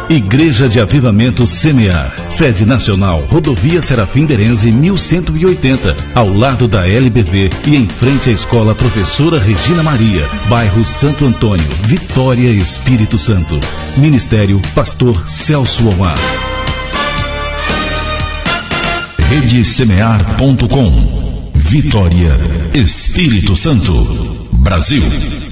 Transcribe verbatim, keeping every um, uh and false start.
Igreja de Avivamento Semear. Sede nacional, Rodovia Serafim Derenze, mil cento e oitenta, ao lado da L B V e em frente à Escola Professora Regina Maria, bairro Santo Antônio, Vitória, Espírito Santo. Ministério Pastor Celso Omar. rede semear ponto com. Vitória, Espírito Santo, Brasil.